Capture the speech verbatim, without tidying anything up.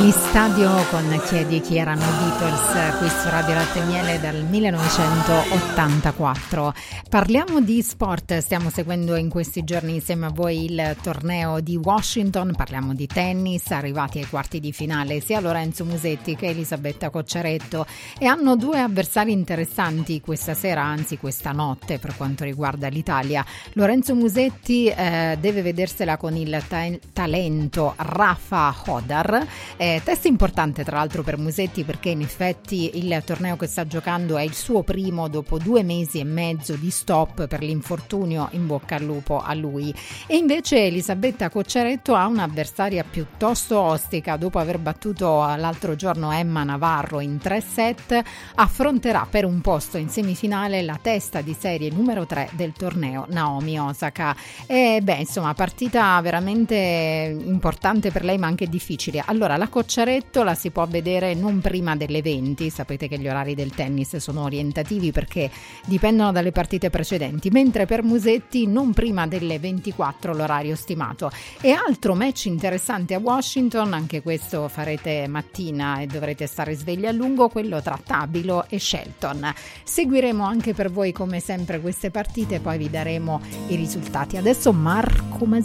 Gli Stadio con Chiedi chi erano i Beatles qui su Radio Latte e Miele dal millenovecentottantaquattro. Parliamo di sport, stiamo seguendo in questi giorni insieme a voi il torneo di Washington, parliamo di tennis, arrivati ai quarti di finale sia Lorenzo Musetti che Elisabetta Cocciaretto e hanno due avversari interessanti questa sera, anzi questa notte per quanto riguarda l'Italia. Lorenzo Musetti eh, deve vedersela con il ta- talento Rafa Hodar. Eh, test importante tra l'altro per Musetti perché in effetti il torneo che sta giocando è il suo primo dopo due mesi e mezzo di stop per l'infortunio, in bocca al lupo a lui. E invece Elisabetta Cocciaretto ha un'avversaria piuttosto ostica, dopo aver battuto l'altro giorno Emma Navarro in tre set affronterà per un posto in semifinale la testa di serie numero tre del torneo Naomi Osaka. E beh, insomma, partita veramente importante per lei ma anche difficile. Allora, la Cocciaretto la si può vedere non prima delle venti, sapete che gli orari del tennis sono orientativi perché dipendono dalle partite precedenti, mentre per Musetti non prima delle ventiquattro l'orario stimato. E altro match interessante a Washington, anche questo farete mattina e dovrete stare svegli a lungo, quello tra Tabilo e Shelton. Seguiremo anche per voi come sempre queste partite e poi vi daremo i risultati. Adesso Marco Mas-